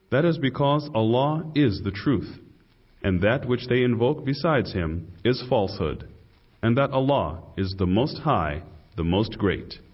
That is because Allah is the truth, and that which they invoke besides Him is falsehood, and that Allah is the Most High, the Most Great.